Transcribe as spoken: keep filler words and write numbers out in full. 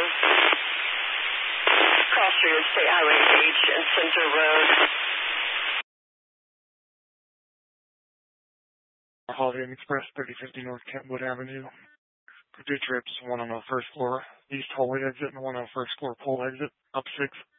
Cross Street, State Highway H and Center Road. Holiday Inn Express, thirty fifty North Kentwood Avenue. Two trips, one on the first floor east hallway exit and one on the first floor pole exit, up six.